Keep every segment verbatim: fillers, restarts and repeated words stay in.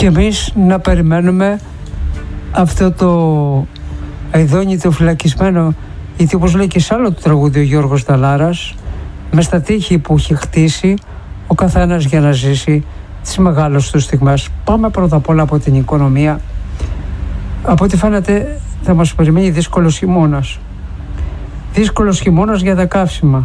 και εμείς να περιμένουμε αυτό το αηδόνι το φυλακισμένο, γιατί όπως λέει και σε άλλο το τραγούδι ο Γιώργος Νταλάρας, μες στα τείχη που έχει χτίσει ο καθένας για να ζήσει τις μεγάλες του στιγμές. Πάμε πρώτα απ' όλα από την οικονομία. Από ό,τι φαίνεται θα μας περιμένει δύσκολος χειμώνας. Δύσκολος χειμώνας για τα καύσιμα.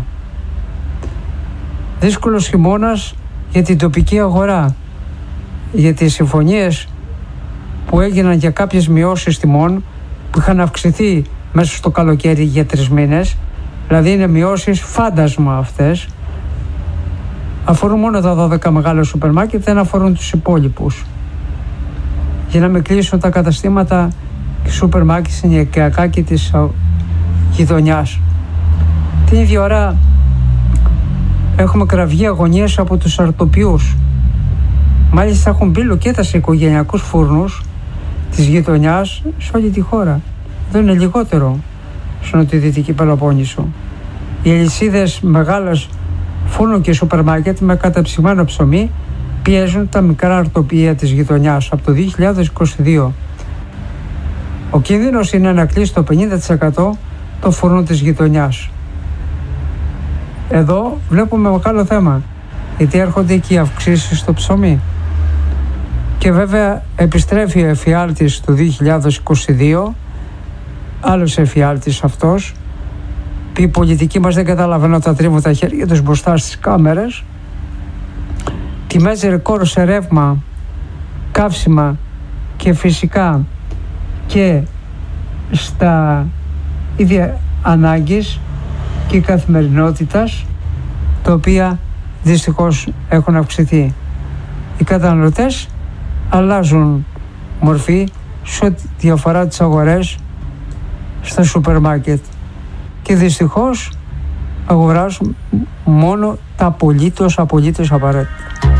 Δύσκολος χειμώνας για την τοπική αγορά. Για τις συμφωνίες που έγιναν για κάποιες μειώσεις τιμών που είχαν αυξηθεί μέσα στο καλοκαίρι για τρεις μήνες, δηλαδή είναι μειώσεις φάντασμα αυτές, αφορούν μόνο τα δώδεκα μεγάλα σούπερ μάρκετ, δεν αφορούν τους υπόλοιπους. Για να μην κλείσουν τα καταστήματα και σούπερ μάρκετ στην οικιακά και της γειτονιάς. Την ίδια ώρα έχουμε κραυγή αγωνίας από τους αρτοποιούς. Μάλιστα έχουν μπει λουκέτα σε οικογενειακούς φούρνους της γειτονιάς σε όλη τη χώρα. Δεν είναι λιγότερο στην νοτιοδυτική Πελοπόννησο. Οι αλυσίδες μεγάλες φούρνων και σούπερ μάρκετ με καταψυγμένο ψωμί πιέζουν τα μικρά αρτοπία της γειτονιάς από το δύο χιλιάδες είκοσι δύο. Ο κίνδυνος είναι να κλείσει το πενήντα τοις εκατό το φούρνο της γειτονιάς. Εδώ βλέπουμε μεγάλο θέμα, γιατί έρχονται και οι αυξήσεις στο ψωμί. Και βέβαια επιστρέφει ο εφιάλτης του δύο χιλιάδες είκοσι δύο, άλλος εφιάλτης αυτός, που οι πολιτικοί μας δεν καταλαβαίνουν τα τρίβουν τα χέρια τους μπροστά στις κάμερες. Τιμές ρεκόρ σε ρεύμα, καύσιμα και φυσικά και στα ίδια ανάγκης και καθημερινότητας, τα οποία δυστυχώς έχουν αυξηθεί. Οι καταναλωτές αλλάζουν μορφή σε ό,τι αφορά τις αγορές στα σούπερ μάρκετ και δυστυχώς αγοράζουν μόνο τα απολύτως απολύτως απαραίτητα.